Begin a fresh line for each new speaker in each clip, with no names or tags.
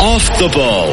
Off the ball.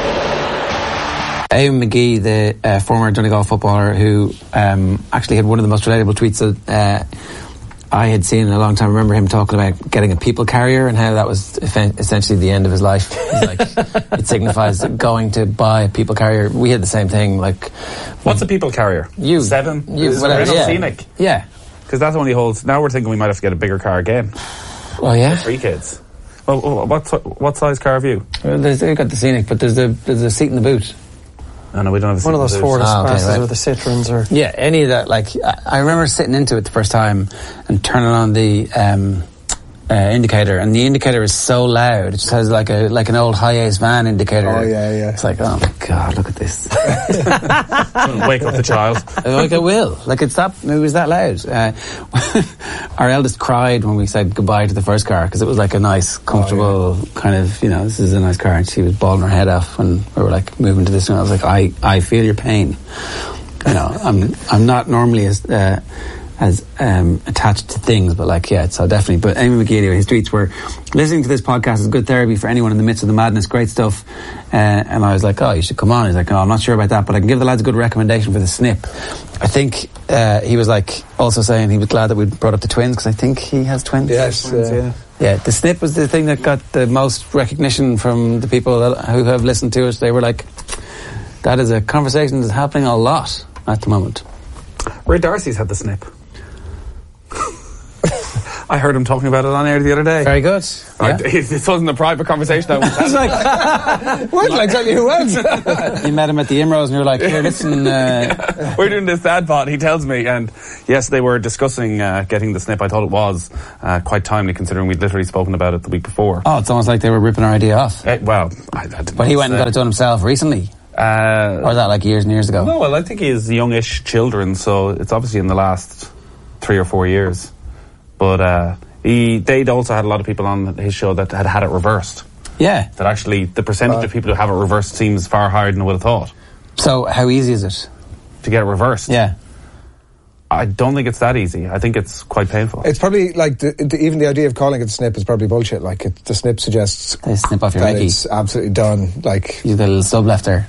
Eamon McGee, the former Donegal footballer who actually had one of the most relatable tweets that I had seen in a long time. I remember him talking about getting a people carrier and how that was essentially the end of his life. Like, it signifies going to buy a people carrier. We had the same thing. Like,
what's a people carrier?
You
7?
Whatever. Yeah.
Scenic.
Yeah.
Because that only holds. Now we're thinking we might have to get a bigger car again.
Well, yeah.
3 kids. Well, what size car have you?
Well, you've got the Scenic, but there's a seat in the boot.
Oh, no, we don't have a
one of those Ford Espressos
right.
or the Citroens or...
Yeah, any of that. Like, I remember sitting into it the first time and turning on the indicator, and the indicator is so loud. It just has like an old Hi-Ace van indicator.
Oh, yeah.
It's like, oh my God, look at this.
Wake up the child.
Like, I will. Like, it was that loud. Our eldest cried when we said goodbye to the first car, because it was like a nice, comfortable kind of, this is a nice car, and she was bawling her head off when we were like moving to this one. I was like, I feel your pain. I'm not normally as attached to things, but like, yeah, so definitely. But Eamon McGee, anyway, his tweets were, listening to this podcast is good therapy for anyone in the midst of the madness, great stuff. And I was like, oh, you should come on. He's like, oh, I'm not sure about that, but I can give the lads a good recommendation for the snip. I think he was like also saying he was glad that we brought up the twins, because I think he has twins.
Yes,
yeah. Yeah, the snip was the thing that got the most recognition from the people who have listened to us. They were like, that is a conversation that's happening a lot at the moment.
Ray Darcy's had the snip. I heard him talking about it on air the other day.
Very good. Yeah.
This wasn't a private conversation. I was
like, what? Like, tell you who else?
You met him at the Imros and you were like, here, listen.
We're doing this dad pod, he tells me, and yes, they were discussing getting the snip. I thought it was quite timely, considering we'd literally spoken about it the week before.
Oh, it's almost like they were ripping our idea off.
Well,
but he went and got it done himself recently. Or was that like years and years ago?
No, well, I think he has youngish children, so it's obviously in the last 3 or 4 years. But they'd also had a lot of people on his show that had it reversed.
Yeah.
That actually the percentage of people who have it reversed seems far higher than I would have thought.
So how easy is it?
To get it reversed?
Yeah.
I don't think it's that easy. I think it's quite painful.
It's probably like even the idea of calling it a snip is probably bullshit. Like the snip suggests
they snip off your
that
Mickey.
it's absolutely done. Like
you've got a little stub left there.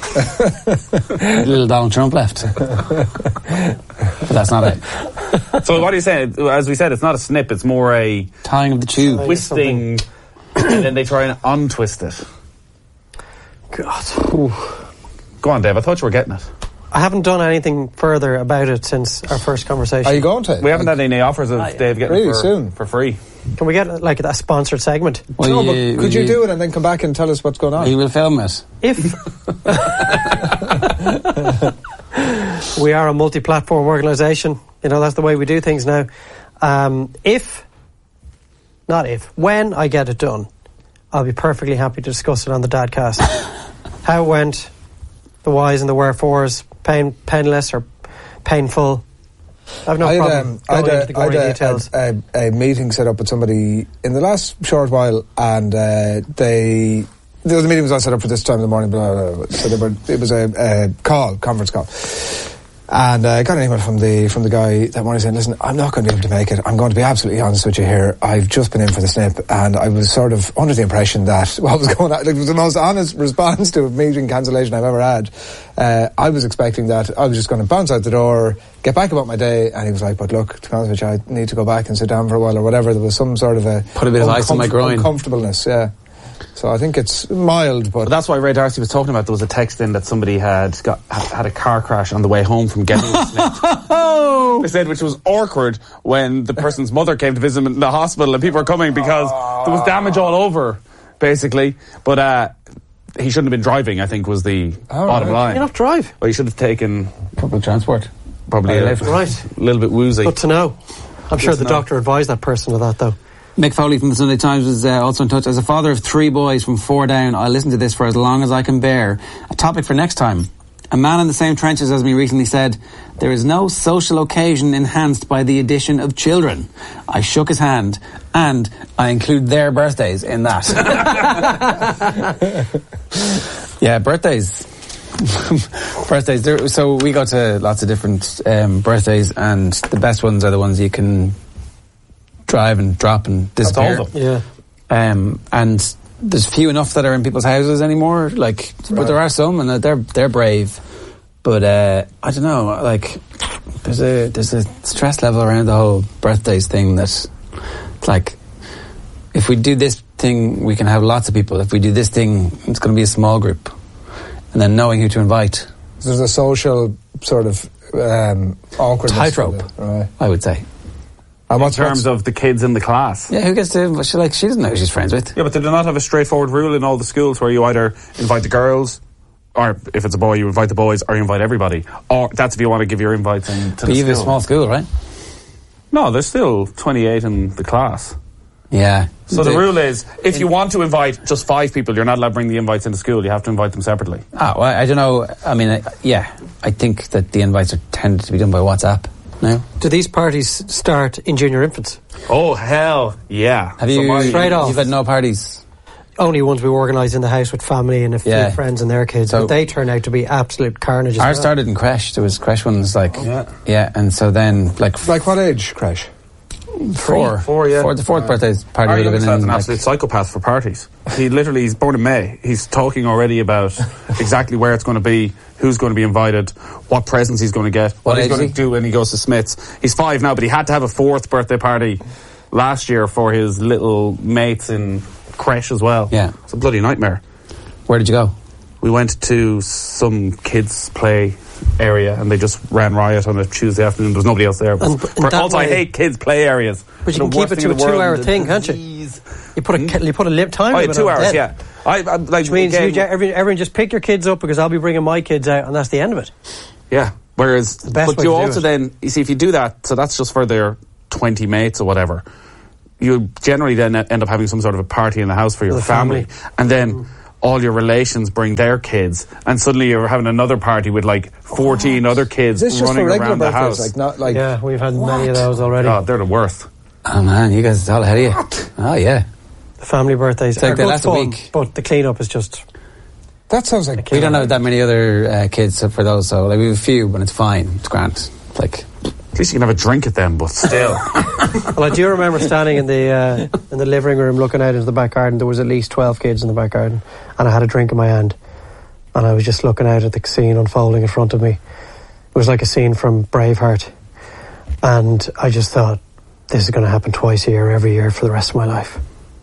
A little Donald Trump left. But that's not it.
So what are you saying? As we said, it's not a snip. It's more a
tying of the tube,
twisting, and then they try and untwist it.
God.
Ooh. Go on, Dave. I thought you were getting it.
I haven't done anything further about it since our first conversation.
Are you going to?
We haven't had any offers of Dave getting it for free.
Can we get like a sponsored segment?
Well, but could you do it and then come back and tell us what's going on?
He will film it.
If we are a multi-platform organisation, that's the way we do things now. When I get it done, I'll be perfectly happy to discuss it on the Dadcast. How it went, the whys and the wherefores, painless or painful. I've no problem going into the gory details.
A meeting set up with somebody in the last short while, and the meeting was all set up for this time in the morning. So it was a conference call. And I got an email from the guy that morning saying, listen, I'm not going to be able to make it. I'm going to be absolutely honest with you here. I've just been in for the snip, and I was sort of under the impression that what was going on, it was the most honest response to a meeting cancellation I've ever had. I was expecting that I was just going to bounce out the door, get back about my day, and he was like, but look, to be honest with you, I need to go back and sit down for a while or whatever. There was some sort of
put a bit of ice on my groin.
Uncomfortableness, yeah. So I think it's mild, but
that's why Ray Darcy was talking about. There was a text in that somebody had a car crash on the way home from getting the snip. They said, which was awkward when the person's mother came to visit him in the hospital, and people were coming because there was damage all over, basically. But he shouldn't have been driving, I think, was the bottom line.
You not drive?
Well, he should have taken
public transport.
Probably a little bit woozy.
Good to know. I'm sure the doctor advised that person of that, though.
Mick Foley from the Sunday Times was also in touch. As a father of 3 boys from 4 down, I'll listen to this for as long as I can bear. A topic for next time. A man in the same trenches as me recently said, there is no social occasion enhanced by the addition of children. I shook his hand, and I include their birthdays in that. Yeah, birthdays. Birthdays. So we go to lots of different birthdays, and the best ones are the ones you can drive and drop and disappear.
That's all of them.
Yeah.
And there's few enough that are in people's houses anymore. Like, but there are some, and they're brave. But I don't know. Like, there's a stress level around the whole birthdays thing that it's like, if we do this thing, we can have lots of people. If we do this thing, it's going to be a small group. And then knowing who to invite.
There's a social sort of awkwardness.
Tightrope,
right?
I would say.
And
In terms of the kids in the class.
Yeah, who gets to? She doesn't know who she's friends with.
Yeah, but they do not have a straightforward rule in all the schools where you either invite the girls, or if it's a boy, you invite the boys, or you invite everybody. Or that's if you want to give your invites to
But
the
you have a
school.
small school, right?
No, there's still 28 in the class.
Yeah.
So the rule is, if you want to invite just 5 people, you're not allowed to bring the invites into school. You have to invite them separately.
Well, I don't know. I mean, I think that the invites are tended to be done by WhatsApp now.
Do these parties start in junior infants?
Oh, hell yeah.
Have you
Straight off.
You've had no parties?
Only ones we organise in the house with family and a few friends and their kids,
So-
but they turn out to be absolute carnage.
Ours started in creche. There was creche ones like
Yeah.
and so then like
what age crash?
4,
yeah.
the fourth birthday party
Our
would have
youngest
been
lad's
in
an
like,
absolute psychopath for parties. He's born in May. He's talking already about exactly where it's going to be, who's going to be invited, what presents he's going to get, what he's
age
going
is
to do when he goes to Smith's. He's 5 now, but he had to have a 4th birthday party last year for his little mates in creche as well.
Yeah.
It's a bloody nightmare.
Where did you go?
We went to some kids' play area and they just ran riot on a Tuesday afternoon. There was nobody else there.
And that
Also, I
way-
hate kids' play areas.
But you
The
can keep
worst
it
thing
to
in
a
the world,
2-hour
the
thing, can't you?
disease.
You put a time
Oh, yeah,
limit
2
on it
hours,
then.
yeah. I like,
Which means
again,
everyone just pick your kids up because I'll be bringing my kids out, and that's the end of it.
yeah. Whereas,
best way
but
to
you
do
also
it.
then, you see, if you do that, so that's just for their 20 mates or whatever, you generally then end up having some sort of a party in the house for your
The
family. And then all your relations bring their kids, and suddenly you're having another party with like 14 other kids
Is this just
running
for regular
around the
birthdays?
house.
Like not like
Yeah, we've had many of those already.
God, they're the worst.
Oh man, you guys are all ahead of you. Oh yeah.
The family birthdays
like
are
they
good
last a
fun,
week.
but the clean-up is just...
that sounds like
We don't have that many other kids for those, so like we have a few, but it's fine. It's grand. It's like
At least you can have a drink at them, but still.
Well, I do remember standing in the living room looking out into the back garden. There was at least 12 kids in the back garden, and I had a drink in my hand, and I was just looking out at the scene unfolding in front of me. It was like a scene from Braveheart, and I just thought, this is going to happen twice a year, every year for the rest of my life.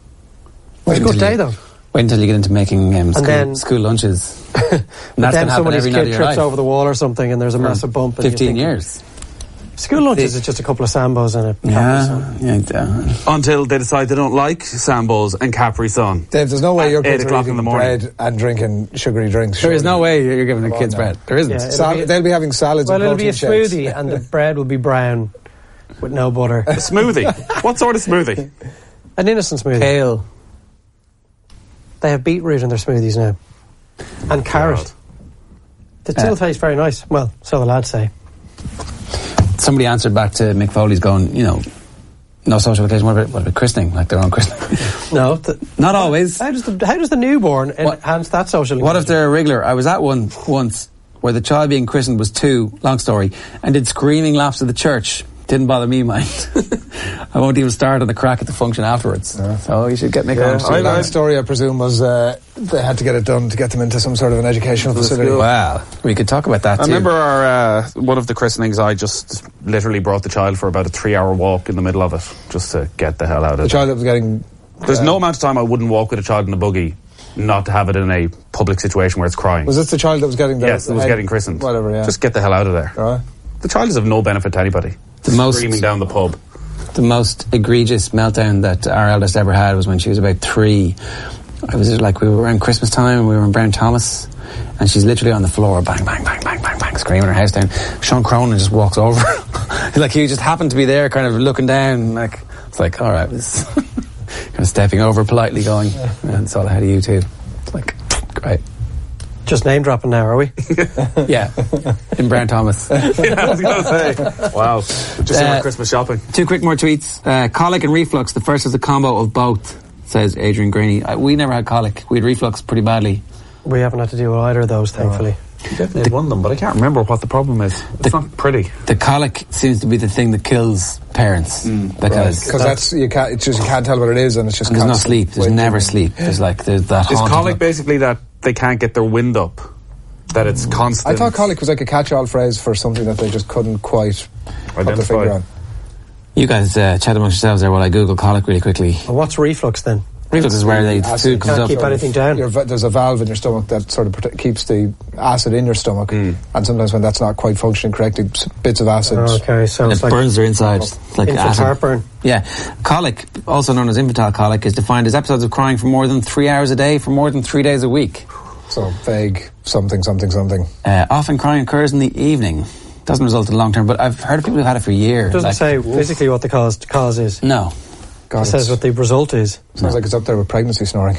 It was a good day, though.
wait until you get into making
then-
school lunches. And
But
that's
then
going to happen
somebody's
every night of
kid
your
trips
life.
over the wall or something, and there's a
For
massive bump. And you
15
think,
years.
School lunches is just a couple of Sambos and a Capri Sun.
Yeah.
Until they decide they don't like Sambos and Capri Sun.
Dave, there's no way
At
your
8
kids are
o'clock in
eating
the morning.
bread and drinking sugary drinks.
There is
surely.
no way you're giving the
Come
kids
on now.
bread. There isn't.
Yeah, it'll be-
They'll be having salads
Well,
and
it'll be a
protein shakes.
smoothie, and the bread will be brown with no butter.
A smoothie. What sort of smoothie?
An innocent smoothie.
Kale.
They have beetroot in their smoothies now. And carrot. They still taste very nice. Well, so the lads say.
Somebody answered back to Mick Foley's going, no social occasion. What about christening? Like their own christening?
No.
Not always.
How does the newborn enhance that social
What if
occasion?
they're a wriggler? I was at one once where the child being christened was 2, long story, and did screaming laps to the church. Didn't bother me, mind. I won't even start on the crack at the function afterwards. So you should get Mick on.
So that story, I presume, was they had to get it done to get them into some sort of an educational facility.
Well, we could talk about that
I
too.
remember our one of the christenings, I just literally brought the child for about a 3-hour walk in the middle of it, just to get the hell out of
The
it.
child that was getting...
There's no amount of time I wouldn't walk with a child in a buggy, not to have it in a public situation where it's crying.
Was this the child that was getting...
Yes, it was getting christened.
Whatever, yeah.
Just get the hell out of there.
All right.
The child is of no benefit to anybody. Screaming down the pub.
The most egregious meltdown that our eldest ever had was when she was about 3. I was like, we were around Christmas time and we were in Brown Thomas, and she's literally on the floor, bang, bang, bang, bang, bang, bang, screaming her house down. Sean Cronin just walks over. Like he just happened to be there, kind of looking down. Like it's like, all right, this kind of stepping over politely, going, "It's all ahead of you too." It's like, great.
Just name dropping now, are we?
Yeah, in Brown Thomas.
Yeah, I was going to say. Wow. Just in our Christmas shopping.
2 quick more tweets. Colic and reflux, the first is a combo of both, says Adrian Graney. We never had colic. We had reflux pretty badly.
We haven't had to deal with either of those, thankfully.
He definitely had one of them, but I can't remember what the problem is. It's not pretty.
The colic seems to be the thing that kills parents because
that's you can't tell what it is, and it's just
and there's no sleep. There's never sleep. There's that.
Is colic basically that they can't get their wind up? That it's constant.
I thought colic was like a catch-all phrase for something that they just couldn't quite put their finger on.
You guys chat amongst yourselves there while I Google colic really quickly.
Well, what's reflux then?
Reflux is where the food comes
can't
up.
keep anything down.
There's a valve in your stomach that sort of keeps the acid in your stomach, and sometimes when that's not quite functioning correctly, bits of acid.
Okay, so
it burns their insides, like acid.
Heartburn.
Yeah, colic, also known as infantile colic, is defined as episodes of crying for more than 3 hours a day for more than 3 days a week.
So vague, something.
Often crying occurs in the evening. Doesn't result in long term, but I've heard of people who've had it for years.
It doesn't say physically what the cause is.
No.
God,
it says what the result is.
Sounds like it's up there with pregnancy snoring.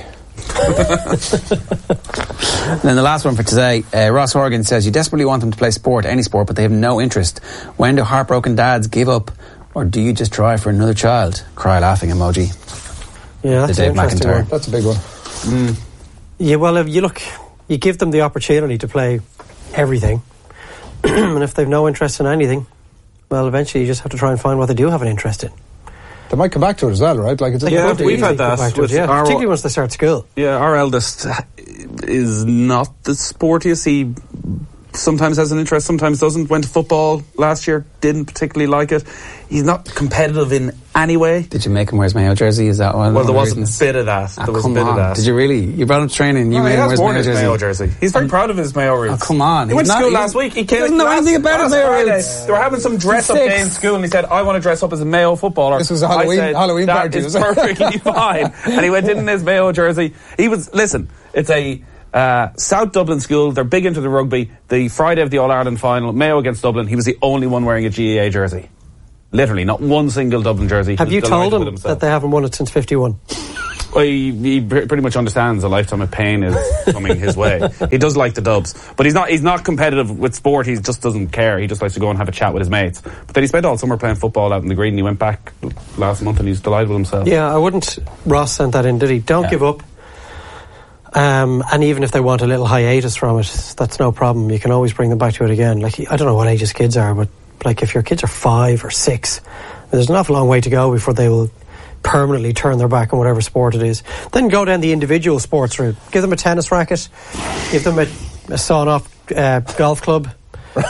Then the last one for today, Ross Horgan says, you desperately want them to play sport, any sport, but they have no interest. When do heartbroken dads give up, or do you just try for another child? Cry laughing emoji.
Yeah, that's
the Dave McIntyre
one. That's a big one.
Yeah, well, if you give them the opportunity to play everything, and if they've no interest in anything, well, eventually you just have to try and find what they do have an interest in.
They might come back to it as well, right? Like we've
had that.
Particularly once they start school.
Yeah, our eldest is not the sportiest. He sometimes has an interest, sometimes doesn't. Went to football last year, didn't particularly like it. He's not competitive in any way.
Did you make him wear his Mayo jersey? Is that one?
Well, there wasn't a bit of that. There was a bit of that.
Did you really? You brought him to training. You made him wear his Mayo jersey.
He's very proud of his Mayo roots.
Oh, come on!
He went to school last week. He
doesn't know anything about his Mayo roots.
They were having some dress-up day in school, and he said, "I want to dress up as a Mayo footballer."
This was a Halloween party.
That is perfectly fine. And he went in his Mayo jersey. It's a South Dublin school. They're big into the rugby. The Friday of the All-Ireland final, Mayo against Dublin, he was the only one wearing a GAA jersey. Literally, not one single Dublin jersey.
Have you told him that they haven't won it since 51?
Well, he pretty much understands a lifetime of pain is coming his way. He does like the Dubs, but he's not competitive with sport. He just doesn't care. He just likes to go and have a chat with his mates. But then he spent all summer playing football out in the green, and he went back last month and he's delighted with himself.
Yeah, I wouldn't. Ross sent that in, did he? Don't give up. And even if they want a little hiatus from it, that's no problem. You can always bring them back to it again. Like, I don't know what age his kids are, but like if your kids are 5 or 6, there's an awful long way to go before they will permanently turn their back on whatever sport it is. Then go down the individual sports route. Give them a tennis racket. Give them a sawn-off golf club.
Give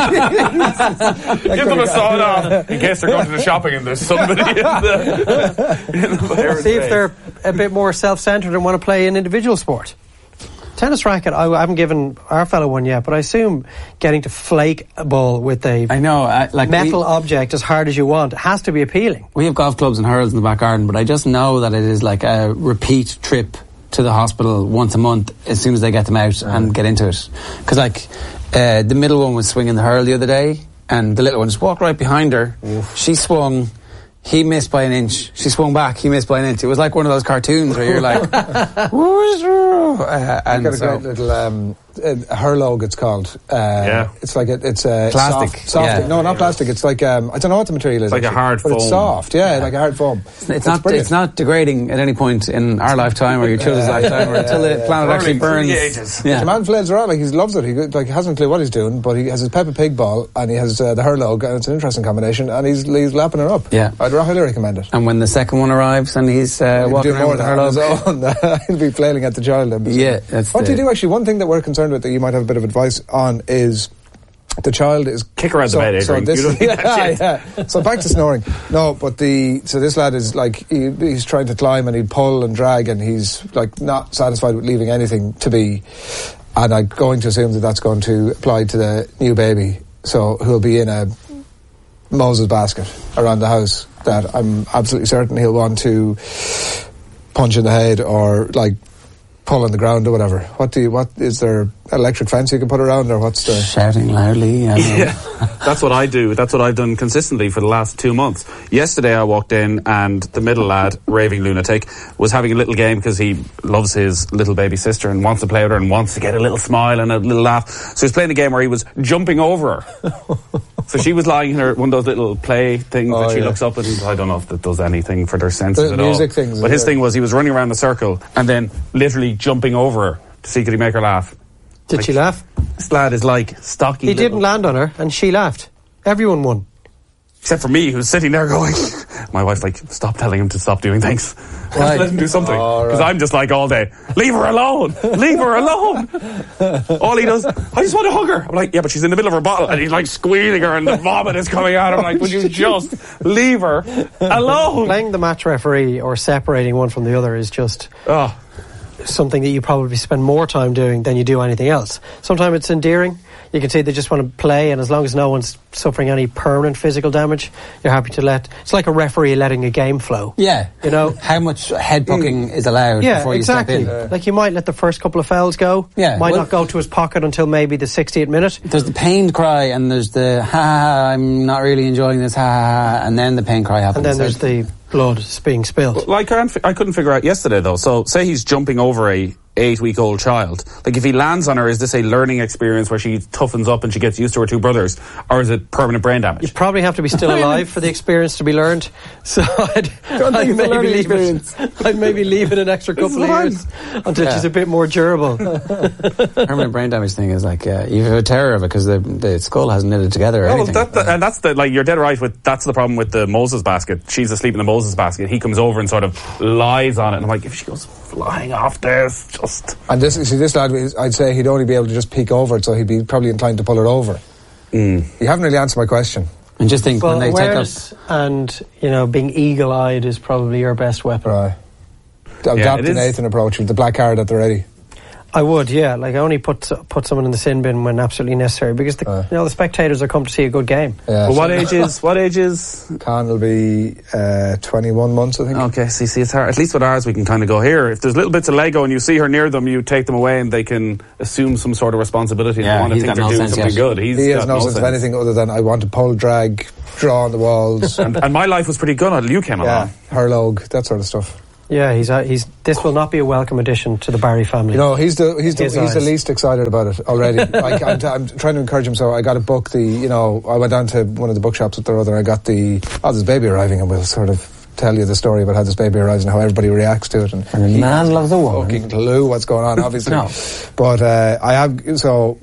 them a sawn off in case they're going to the shopping and there's somebody in the
See if they're a bit more self-centred and want to play an individual sport. Tennis racket, I haven't given our fellow one yet, but I assume getting to flake a ball with a metal object as hard as you want has to be appealing.
We have golf clubs and hurls in the back garden, but I just know that it is like a repeat trip to the hospital once a month as soon as they get them out and get into it. Because the middle one was swinging the hurl the other day, and the little one just walked right behind her. Oof. She swung. He missed by an inch. She swung back. He missed by an inch. It was like one of those cartoons where you're like,
and got a great little Hurlog, it's called. It's like it's
plastic.
Soft. Yeah. No, not plastic. It's like I don't know what the material is.
It's like a hard foam.
It's soft. Yeah, like a hard foam.
It's not degrading at any point in our lifetime or your children's lifetime or until the planet actually burns.
The man flails around like he loves it. He hasn't a clue what he's doing, but he has his Peppa Pig ball and he has the Hurlog, and it's an interesting combination. And he's lapping it up.
Yeah,
I'd highly recommend it.
And when the second one arrives and he's walking around with the Hurlog,
he'll be flailing at the child.
Yeah,
what do you do actually? One thing that we're concerned with that you might have a bit of advice on is the child is
kick around the bed, Adrian.
So back to snoring. No, but this lad is like he's trying to climb and he'd pull and drag and he's like not satisfied with leaving anything to be, and I'm going to assume that that's going to apply to the new baby. So he'll be in a Moses basket around the house that I'm absolutely certain he'll want to punch in the head or like pull on the ground or whatever. What is there electric fence you can put around, or what's the
shouting loudly?
Yeah, that's what I do. That's what I've done consistently for the last 2 months. Yesterday I walked in and the middle lad, raving lunatic, was having a little game because he loves his little baby sister and wants to play with her and wants to get a little smile and a little laugh. So he was playing a game where he was jumping over her. So she was lying in her one of those little play things that she looks up, and I don't know if that does anything for their senses at all.
Music things.
But his thing was he was running around the circle and then literally jumping over her to see could he make her laugh.
Did she laugh?
This lad is like stocky.
He didn't land on her, and she laughed. Everyone won.
Except for me, who's sitting there going... My wife's like, stop telling him to stop doing things. Let him do something. Because I'm just like all day, leave her alone. Leave her alone. All he does, I just want to hug her. I'm like, yeah, but she's in the middle of her bottle. And he's like squealing her and the vomit is coming out. I'm like, would you just leave her alone?
Playing the match referee or separating one from the other is just... something that you probably spend more time doing than you do anything else. Sometimes it's endearing. You can see they just want to play, and as long as no one's suffering any permanent physical damage, you're happy to let... It's like a referee letting a game flow.
Yeah.
You know?
How much head pucking is allowed before you step in.
Like, you might let the first couple of fouls go.
Yeah.
Might not go to his pocket until maybe the 60th minute.
There's the pained cry, and there's the, ha ha ha, I'm not really enjoying this, ha ha ha, and then the pain cry happens.
And then there's the blood being spilled.
Like, I couldn't figure out yesterday, though. So, say he's jumping over a 8-week-old child. Like, if he lands on her, is this a learning experience where she toughens up and she gets used to her two brothers? Or is it permanent brain damage?
You probably have to be still alive for the experience to be learned. So I'd maybe leave it an extra couple of years until she's a bit more durable.
Permanent brain damage thing is like, you have a terror of it because the skull hasn't knitted together or anything.
And that's like, you're dead right with, that's the problem with the Moses basket. She's asleep in the Moses basket. He comes over and sort of lies on it. And I'm like, if she goes flying off this, just...
And this lad, I'd say he'd only be able to just peek over it, so he'd be probably inclined to pull it over. You haven't really answered my question.
And just think, when they take up...
and, being eagle-eyed is probably your best weapon.
Right. Adopt the Nathan approach with the black card at the ready.
I would, yeah. Like, I only put someone in the sin bin when absolutely necessary, because the spectators are come to see a good game.
Yeah,
well, what age is
Con will be 21 months, I think.
Okay, see, it's hard. At least with ours, we can kind of go here. If there's little bits of Lego and you see her near them, you take them away and they can assume some sort of responsibility.
Yeah,
and want to think they're doing something good.
He has no sense of anything other than I want to pull, drag, draw on the walls.
and my life was pretty good until you came along.
Hurlog, that sort of stuff.
Yeah, he's. This will not be a welcome addition to the Barry family.
You know, he's the least excited about it already. I'm trying to encourage him. So I got to book I went down to one of the bookshops with their other. I got there's baby arriving, and we'll sort of tell you the story about how this baby arrives and how everybody reacts to it. And
a man loves a woman.
Fucking clue what's going on, obviously.
No.
But I have. So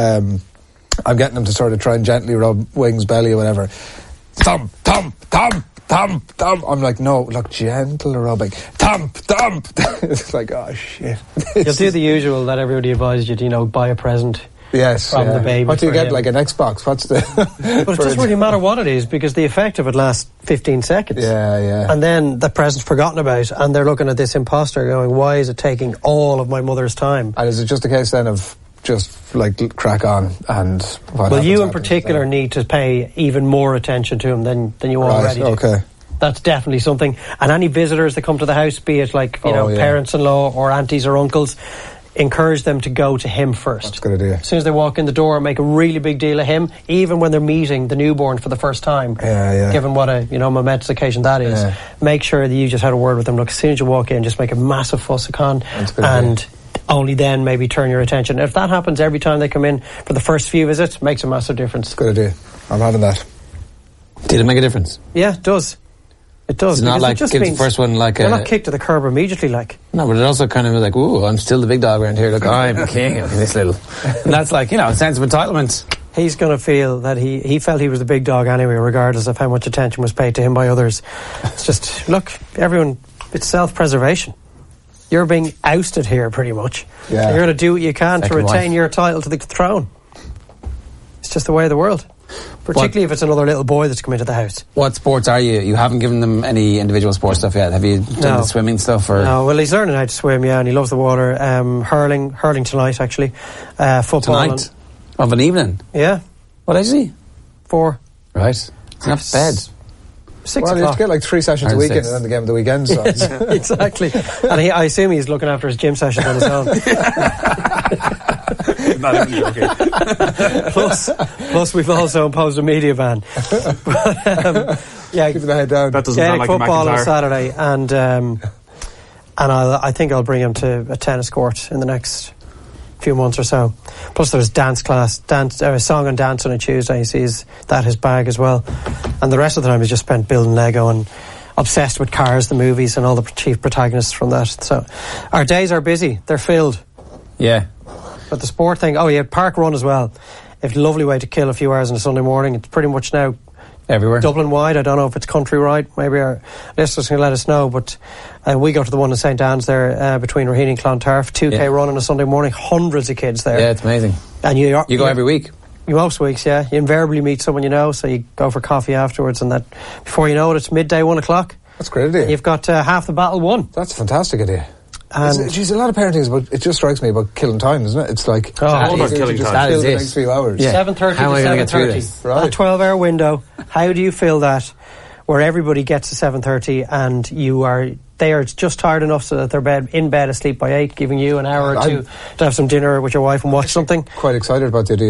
I'm getting him to sort of try and gently rub Wing's belly or whatever. Thump, thump, thump. Thump, thump. I'm like, no, look, gentle rubbing. Thump, thump. It's like, oh, shit.
You'll do the usual that everybody advised you to, buy a present.
Yes.
From the baby.
What do you get, like an Xbox? What's the...
But it doesn't really matter what it is, because the effect of it lasts 15 seconds.
Yeah.
And then the present's forgotten about, and they're looking at this imposter going, why is it taking all of my mother's time?
And is it just a case then of just like crack on and what
well, you in particular need to pay even more attention to him than you already do.
Okay.
That's definitely something. And any visitors that come to the house, be it like parents-in-law or aunties or uncles, encourage them to go to him first.
That's a good idea.
As soon as they walk in the door, make a really big deal of him, even when they're meeting the newborn for the first time. Given what a momentous occasion that is. Yeah. Make sure that you just had a word with them. Look, as soon as you walk in, just make a massive fuss of con, and only then maybe turn your attention. If that happens every time they come in for the first few visits, it makes a massive difference.
Good idea. I'm having that.
Did it make a difference?
Yeah, it does. It does.
It's not like give the first one like
they're not kicked to the curb immediately, like.
No, but it also kind of was like, ooh, I'm still the big dog around here. Look, I'm the king of this little. And that's like, a sense of entitlement.
He's going to feel that he felt he was the big dog anyway, regardless of how much attention was paid to him by others. It's just, look, everyone, it's self-preservation. You're being ousted here, pretty much. Yeah. You're going to do what you can to retain your title to the throne. It's just the way of the world. Particularly if it's another little boy that's come into the house.
What sports are you? You haven't given them any individual sports stuff yet. Have you done the swimming stuff? Or?
No, well, he's learning how to swim, and he loves the water. Hurling tonight, actually. Football.
Tonight? Of an evening?
Yeah.
What age is he?
4.
Right. It's not bed.
6
well,
o'clock.
you have to get like 3 sessions a weekend and then the game of the weekend. So.
Yeah, exactly. And I assume he's looking after his gym sessions on his own.
Not even joking.
Plus, we've also imposed a media ban. But,
keeping the head down.
That doesn't sound like
football on Saturday, and I think I'll bring him to a tennis court in the next few months or so. Plus, there's dance class, song and dance on a Tuesday. He sees that his bag as well, and the rest of the time he's just spent building Lego and obsessed with Cars, the movies, and all the chief protagonists from that. So, our days are busy. They're filled.
Yeah.
But the sport thing, park run as well. It's a lovely way to kill a few hours on a Sunday morning. It's pretty much now
everywhere.
Dublin wide. I don't know if it's country-wide. Maybe our listeners can let us know. But we go to the one in St. Anne's there between Raheny and Clontarf. 2K run on a Sunday morning. Hundreds of kids there.
Yeah, it's amazing.
And you
go every week?
Most weeks, yeah. You invariably meet someone you know, so you go for coffee afterwards, and that before you know it, it's midday, 1 o'clock.
That's a great idea.
And you've got half the battle won.
That's a fantastic idea.
And
Geez, a lot of parenting is about, it just strikes me about killing time, isn't it? It's like,
all about killing time.
That
is
the
it.
next few hours.
Yeah.
7:30
How am I
to
gonna get through
7:30.
this?
Right.
A 12-hour window. How do you fill that where everybody gets to 7:30 and they are just tired enough so that they're in bed asleep by 8, giving you an hour or two to have some dinner with your wife and watch something?
Quite excited about the idea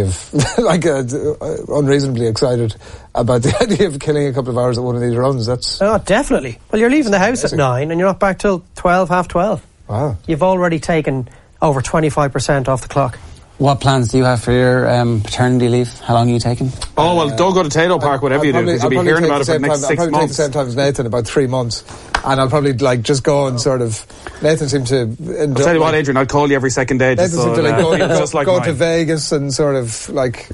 of, unreasonably excited about the idea of killing a couple of hours at one of these runs. That's
Definitely. Well, you're leaving the house at 9 and you're not back till 12, half 12.
Wow.
You've already taken over 25% off the clock.
What plans do you have for your paternity leave? How long are you taking?
Oh, well, don't go to Tato Park, whatever you do, because you'll be hearing about it for the next 6
I'll probably take the
months.
same time as Nathan, about 3 months. And I'll probably just go and sort of... Nathan seemed to...
I'll tell you what, Adrian, I'll call you every second day.
Nathan seemed to go to
mine.
Vegas and sort of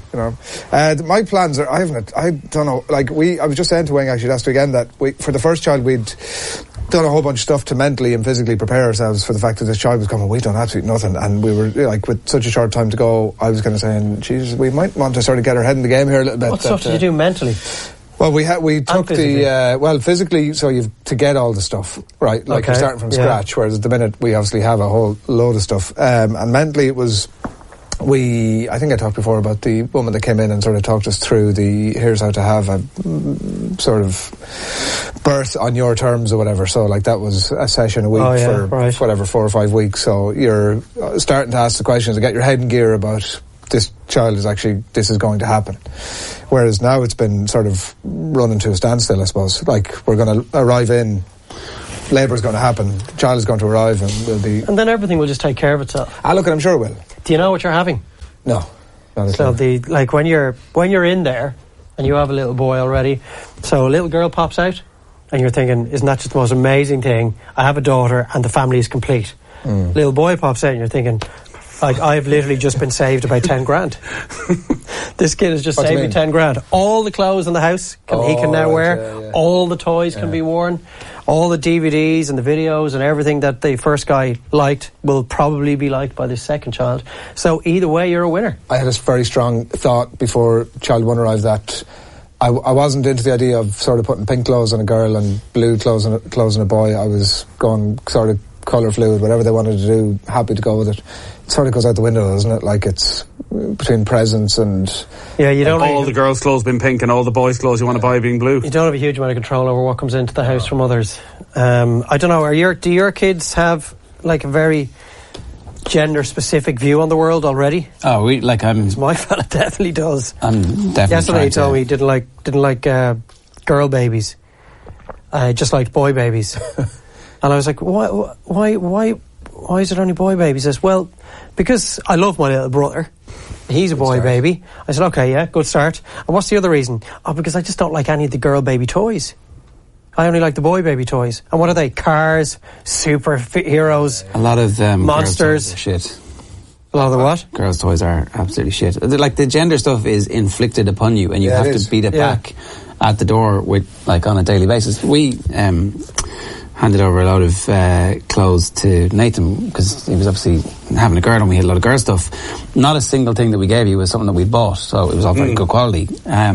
my plans are... I don't know. I was just saying to Wing actually last weekend that for the first child we'd done a whole bunch of stuff to mentally and physically prepare ourselves for the fact that this child was coming. We'd done absolutely nothing, and we were with such a short time to go. I was kind of saying, Jesus, we might want to sort of get our head in the game here a little bit.
What stuff did you do mentally?
Well, we took
physically?
physically, so you've to get all the stuff right, you're starting from scratch. Whereas at the minute we obviously have a whole load of stuff, and mentally it was. I think I talked before about the woman that came in and sort of talked us through here's how to have a sort of birth on your terms or whatever. So that was a session a week for whatever 4 or 5 weeks. So you're starting to ask the questions and get your head in gear about this child this is going to happen. Whereas now it's been sort of running to a standstill, I suppose. We're going to arrive in, labour's going to happen, the child is going to arrive, and we'll be...
And then everything will just take care of itself.
Look, I'm sure it will.
Do you know what you're having?
No.
So when you're in there and you have a little boy already, so a little girl pops out and you're thinking, isn't that just the most amazing thing? I have a daughter and the family is complete. Little boy pops out and you're thinking, I've literally just been saved about 10 grand. This kid has just saved me 10 grand. All the clothes in the house he can now wear. Yeah. All the toys can be worn. All the DVDs and the videos and everything that the first guy liked will probably be liked by the second child. So either way, you're a winner. I had a very strong thought before child one arrived that I wasn't into the idea of sort of putting pink clothes on a girl and blue clothes on a boy. I was going sort of colour fluid, whatever they wanted to do, happy to go with it. It sort of goes out the window, doesn't it? It's between presents and... Yeah, you don't...
all the girls' clothes being pink and all the boys' clothes you want to buy being blue.
You don't have a huge amount of control over what comes into the house from others. I don't know, do your kids have a very gender-specific view on the world already?
Oh,
my fella definitely does.
I'm definitely...
Yesterday he told me he didn't like girl babies. Just liked boy babies. And I was like, why is it only boy babies? He says, well, because I love my little brother. He's a boy baby. I said, okay, yeah, good start. And what's the other reason? Because I just don't like any of the girl baby toys. I only like the boy baby toys. And what are they? Cars, superheroes,
a lot of
monsters.
Shit.
A lot of the what?
Girls' toys are absolutely shit. The gender stuff is inflicted upon you, and you have to beat it back at the door on a daily basis. We handed over a lot of clothes to Nathan because he was obviously having a girl and we had a lot of girl stuff. Not a single thing that we gave you was something that we bought, so it was all very good quality.
I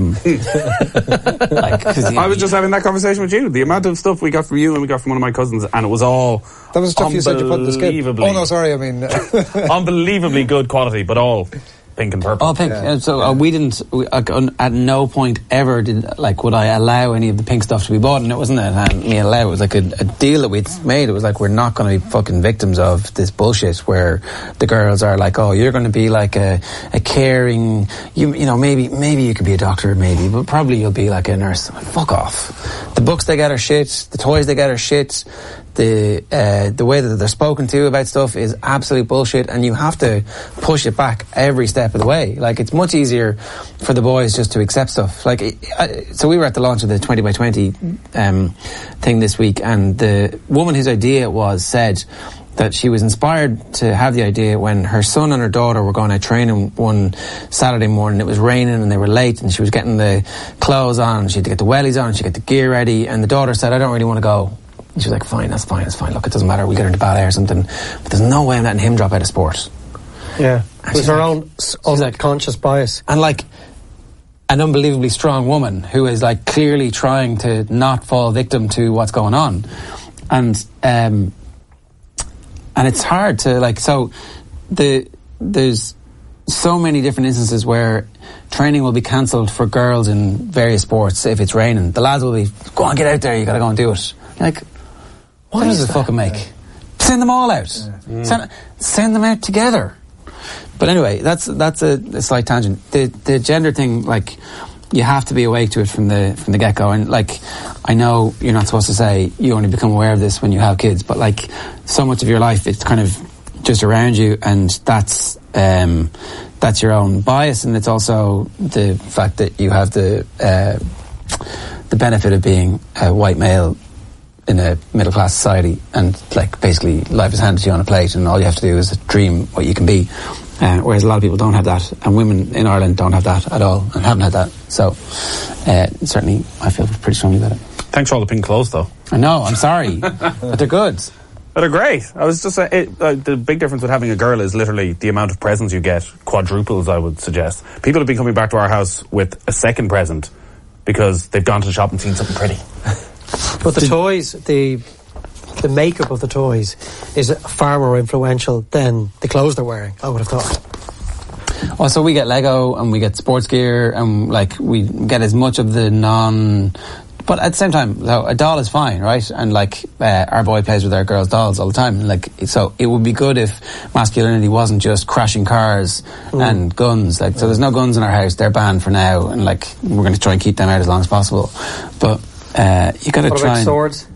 was just having that conversation with you. The amount of stuff we got from you and we got from one of my cousins, and it was all...
That was stuff you said you put in the skip. Oh no, sorry, I mean...
unbelievably good quality, but all... pink and purple.
All pink. Yeah. So we didn't. At no point ever would I allow any of the pink stuff to be bought, and it wasn't me allow. It was a deal that we'd made. It was we're not going to be fucking victims of this bullshit where the girls are oh, you're going to be a caring. Maybe you could be a doctor, maybe, but probably you'll be a nurse. Fuck off. The books they get are shit. The toys they get are shit. The way that they're spoken to about stuff is absolute bullshit, and you have to push it back every step of the way. It's much easier for the boys just to accept stuff. So we were at the launch of the 20 by 20 thing this week, and the woman whose idea it was said that she was inspired to have the idea when her son and her daughter were going out training one Saturday morning. It was raining and they were late, and she was getting the clothes on, she had to get the wellies on, she had to get the gear ready, and the daughter said, I don't really want to go. And she was like, fine, that's fine. Look, it doesn't matter, we'll get her into ballet or something. But there's no way I'm letting him drop out of sport.
Yeah. It was her own
like,
unconscious bias.
And like, an unbelievably strong woman who is like clearly trying to not fall victim to what's going on. And it's hard to like, so there's so many different instances where training will be cancelled for girls in various sports if it's raining. The lads will be, go on, get out there, you gotta go and do it. Like, what does it fucking make? Send them all out. Yeah. Send them out together. But anyway, that's a slight tangent. The gender thing, like, you have to be awake to it from the get-go. And like, I know you're not supposed to say you only become aware of this when you have kids, but like, so much of your life it's kind of just around you, and that's your own bias, and it's also the fact that you have the benefit of being a white male in a middle class society, and like basically life is handed to you on a plate, and all you have to do is dream what you can be. Whereas a lot of people don't have that, and women in Ireland don't have that at all, and haven't had that. So certainly I feel pretty strongly about it.
Thanks for all the pink clothes, though.
I know, I'm sorry, but they're good.
But they're great. I was just saying, the big difference with having a girl is literally the amount of presents you get quadruples, I would suggest. People have been coming back to our house with a second present because they've gone to the shop and seen something pretty.
But the toys, the makeup of the toys is far more influential than the clothes they're wearing, I would have thought.
Well, so we get Lego and we get sports gear, and like we get as much of the but at the same time, so a doll is fine, right? And like our boy plays with our girls' dolls all the time. Like, so it would be good if masculinity wasn't just crashing cars and guns. Like, so there's no guns in our house; they're banned for now, and like we're going to try and keep them out as long as possible. But you got to try.
What about swords?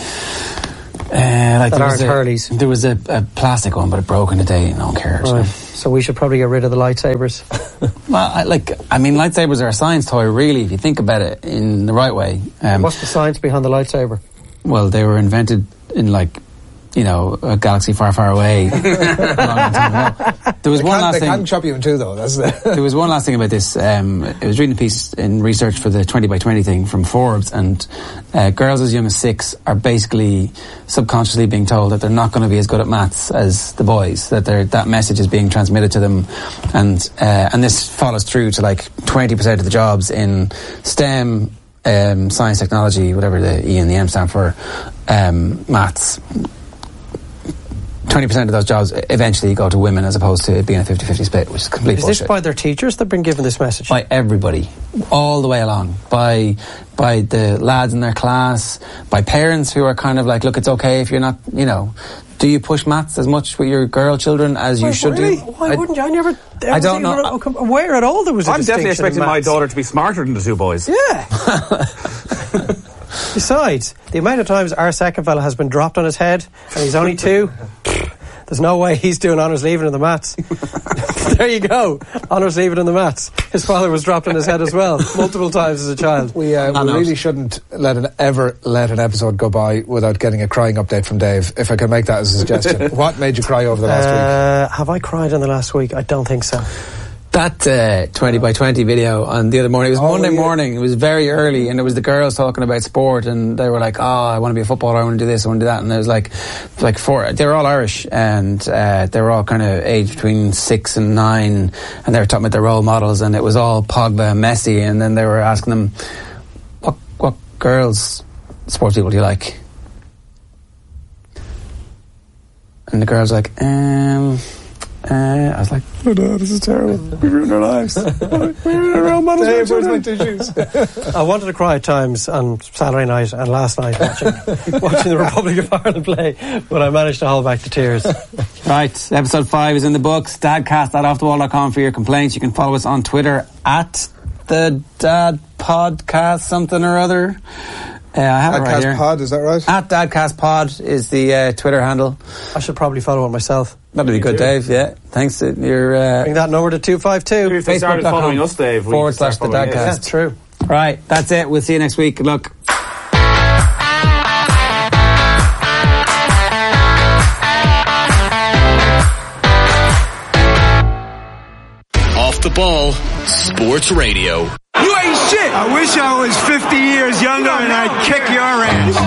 Like
that aren't Hurleys.
There was a plastic one, but it broke in a day, and no one cares.
Right. So we should probably get rid of the lightsabers.
Well, lightsabers are a science toy, really, if you think about it in the right way.
What's the science behind the lightsaber?
Well, they were invented in a galaxy far, far away. There was one last thing.
They can chop you in two, though.
There was one last thing about this. I was reading a piece in research for the 20x20 thing from Forbes, and girls as young as 6 are basically subconsciously being told that they're not going to be as good at maths as the boys. That message is being transmitted to them, and this follows through to like 20% of the jobs in STEM, science, technology, whatever the E and the M stand for, maths. 20% of those jobs eventually go to women, as opposed to it being a 50-50 split, which is complete bullshit.
Is this by their teachers they've been given this message?
By everybody, all the way along. By the lads in their class, by parents who are kind of like, look, it's okay if you're not, do you push maths as much with your girl children as you should
really?
do?
Why wouldn't you? I
don't know.
Aware at all there was a
I'm definitely expecting my daughter to be smarter than the two boys.
Yeah. Besides, the amount of times our second fella has been dropped on his head, and he's only 2, there's no way he's doing honours leaving in the maths. There you go, honours leaving in the maths. His father was dropped on his head as well, multiple times as a child.
We really shouldn't ever let an episode go by without getting a crying update from Dave, if I can make that as a suggestion. What made you cry over the last week?
Have I cried in the last week? I don't think so.
That 20x20 video on the other morning, it was Monday morning, it was very early, and it was the girls talking about sport, and they were like, I want to be a footballer, I want to do this, I want to do that, and there was like 4, they were all Irish, and they were all kind of aged between 6 and 9, and they were talking about their role models, and it was all Pogba and Messi, and then they were asking them, what girls, sports people do you like? And the girls were like, I was like, oh no, this is terrible. We ruined our lives. We ruined our role models.
Dave, where's my tissues?
I wanted to cry at times on Saturday night and last night watching the Republic of Ireland play, but I managed to hold back the tears.
Right, episode 5 is in the books. Dadcast@offthewall.com for your complaints. You can follow us on Twitter at the Dad Podcast something or other. I have it right here.
Pod, is that right?
At DadcastPod is the Twitter handle.
I should probably follow it myself.
That'd be good, Dave. Yeah, thanks. Bring
that number to 252.
If they started following us, Dave,
/ the Dadcast.
Yeah, true.
Right, that's it. We'll see you next week. Good luck.
the Ball Sports Radio.
You ain't shit. I wish I was 50 years younger and I'd kick your ass.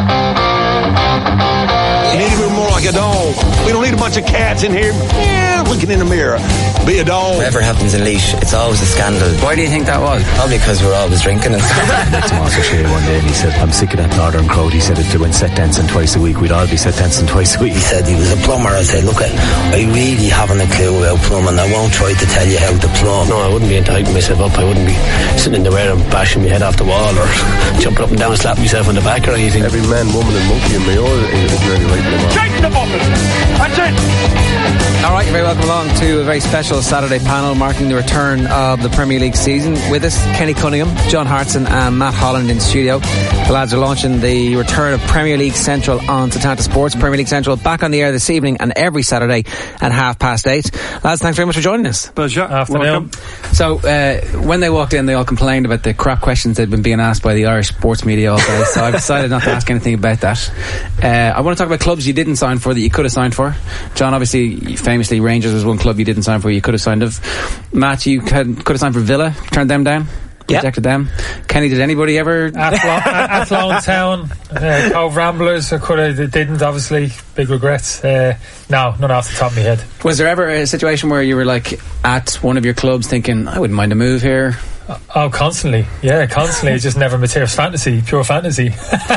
You need to be more like a dog. We don't need a bunch of cats in here looking in the mirror. Be a dog.
Whatever happens in Laois, it's always a scandal.
Why do you think that was?
Probably because we're always drinking and stuff.
Tomas was here one day and he said, I'm sick of that northern crowd. He said if they went set dancing twice a week, we'd all be set dancing twice a week.
He said he was a plumber. I said, look, I really haven't a clue about plumbing. I won't try to tell you how to plumb.
No, I wouldn't be enticing myself up. I wouldn't be sitting in the wear and bashing my head off the wall or jumping up and down and slapping myself on the back or anything.
Every man, woman and monkey in my oil is nearly right in the mouth.
Take the bucket. That's it.
All right, you're very welcome along to a very special Saturday panel marking the return of the Premier League season. With us, Kenny Cunningham, John Hartson and Matt Holland in studio. The lads are launching the return of Premier League Central on Setanta Sports. Premier League Central back on the air this evening and every Saturday at 8:30. Lads, thanks very much for joining us.
Pleasure.
Afternoon.
So, when they walked in, they all complained about the crap questions they'd been being asked by the Irish sports media all day, so I've decided not to ask anything about that. I want to talk about clubs you didn't sign for that you could have signed for. John, obviously, famously, Rangers was one club you didn't sign for, you could have signed of. Matt, you could have signed for Villa, turned them down. Rejected them. Kenny, did anybody ever?
Athlone Town, Cove Ramblers, I didn't, obviously. Big regrets. No, none off the top of my head.
Was there ever a situation where you were like at one of your clubs thinking, I wouldn't mind a move here?
Oh, constantly. Yeah, constantly. It just never materialized. Fantasy, pure fantasy.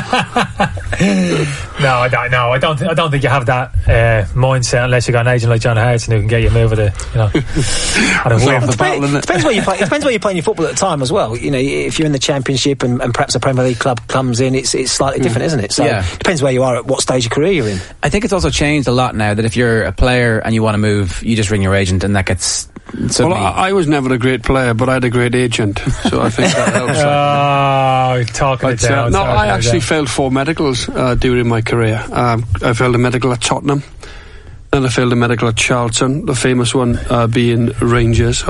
No, I don't think you have that mindset unless you got an agent like John Hartson who can get you a move at it. You know,
depends where you play. It depends where you're playing your football at the time as well. You know, if you're in the Championship and perhaps a Premier League club comes in, it's slightly different, isn't it? So it depends where you are at what stage of career you're in.
I think it's also changed a lot now that if you're a player and you want to move, you just ring your agent and that gets.
Well, I was never a great player, but I had a great agent, so I think that helps.
Talking it down.
No, I actually failed 4 medicals during my career. I failed a medical at Tottenham, then I failed a medical at Charlton, the famous one being Rangers.